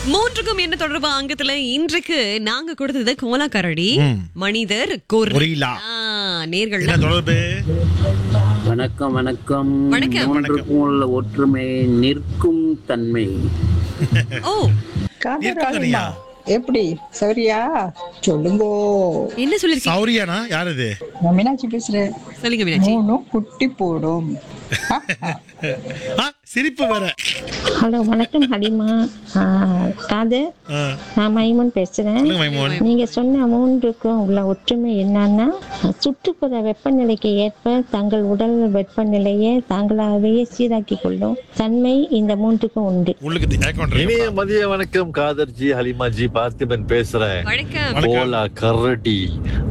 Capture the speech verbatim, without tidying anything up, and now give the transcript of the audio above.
மூன்றுக்கும் என்ன தொடர்பு அங்கத்துல இன்றைக்கு நாங்க கொடுத்தது கோலா கரடி மனிதர் கொரில்லா. நேர்கள் என்ன தொடர்பு? வணக்கம் வணக்கம் வணக்கம். மூன்றுக்கும் உள்ள ஒற்றுமை நிற்கும் தன்மை. ஓ இருக்கா? எப்படி சரியா சொல்லுங்கோ. என்ன சொல்லிருக்கீங்க? சௌரியானா யார் இது? நான் மீனாட்சி பேசுறேன். சொல்லுங்க மீனாட்சி. மூணும் குட்டி போடும். ஆ, சிரிப்பு வேற. ஹலோ வணக்கம் ஹலிமா. காதர், ஆ, நான் மைமூன் பேசுறேன். சொல்லுங்க மைமோன். நீங்க சொன்ன மூன்றுக்கும் உள்ள ஒற்றுமை என்னன்னா, சுற்றுப்புற வெப்பநிலைக்கு ஏற்ப தங்கள் உடல் வெப்பநிலையை தாங்களாகவே சீராக்கி கொள்ளும் தன்மை இந்த மூன்றுக்கும் உண்டு. உங்களுக்கு ஏக்கோன் இனிய இருக்கா? மதிய வணக்கம் காதர்ஜி, ஹலிமாஜி, பார்த்திபன் பேசுறேன். வணக்கம். வணக்கம். கோலா கரடி